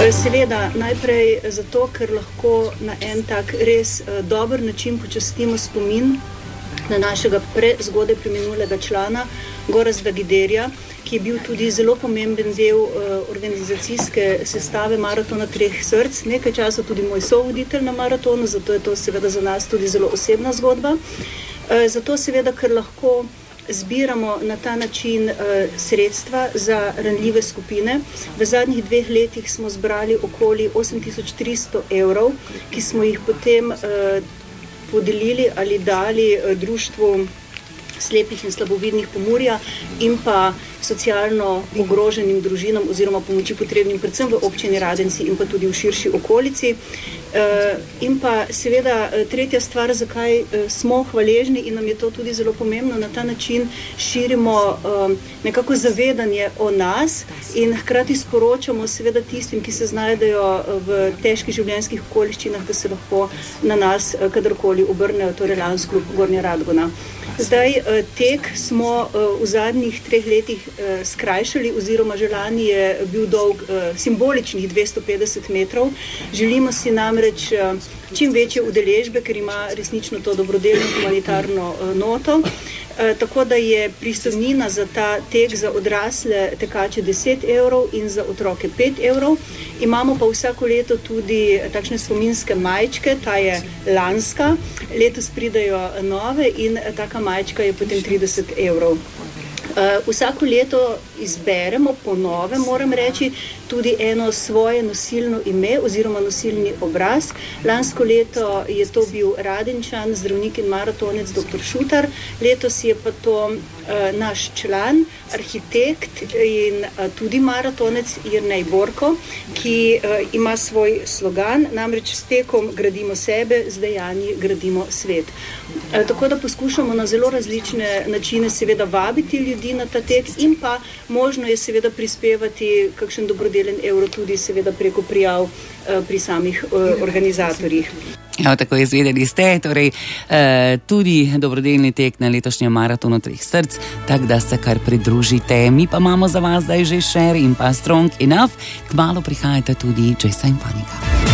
Seveda, najprej zato, ker lahko na en tak res dober način počastimo spomin na našega prezgodaj preminulega člana Gorazda Giderja, ki je bil tudi zelo pomemben del organizacijske sestave Maratona treh src, nekaj časa tudi moj sovoditelj na maratonu, zato je to seveda za nas tudi zelo osebna zgodba. Zato seveda, ker lahko zbiramo na ta način sredstva za ranljive skupine. V zadnjih 2 letih smo zbrali okoli 8300 evrov, ki smo jih potem podelili ali dali društvu slepih in slabovidnih Pomurja in pa socialno ogroženim družinam oziroma pomoči potrebnim predvsem v občini Radenci in pa tudi v širši okolici. In pa seveda tretja stvar, zakaj smo hvaležni in nam je to tudi zelo pomembno, na ta način širimo nekako zavedanje o nas in hkrati sporočamo seveda tistim, ki se znajdejo v težkih življenjskih okoliščinah, da se lahko na nas kadarkoli obrnejo, torej Lions Club Gornja Radgona. Zdaj, tek smo v zadnjih 3 letih skrajšali oziroma že lani je bil dolg simboličnih 250 metrov. Želimo si namreč čim večje udeležbe, ker ima resnično to dobrodelno humanitarno noto. Tako da je pristojnina za ta tek za odrasle tekače 10 evrov in za otroke 5 evrov. Imamo pa vsako leto tudi takšne spominske majčke, ta je lanska, letos pridejo nove in taka majčka je potem 30 evrov. Vsako leto izberemo po novem, moram reči, tudi eno svoje nosilno ime oziroma nosilni obraz. Lansko leto je to bil Radenčan, zdravnik in maratonec dr. Šutar, letos je pa to naš član, arhitekt in tudi maratonec Jernej Borko, ki ima svoj slogan, namreč s tekom gradimo sebe, z dejanji gradimo svet. Tako da poskušamo na zelo različne načine seveda vabiti ljudi na ta tek in pa možno je seveda prispevati kakšen dobrodelen evro tudi seveda preko prijav pri samih organizatorjih. Ja, tako izvedeli ste, torej tudi dobrodelni tek na letošnjem maratonu treh src, tako da se kar pridružite. Mi pa imamo za vas zdaj že Cher in pa Strong Enough, kmalu prihajate tudi Jessa in Panika.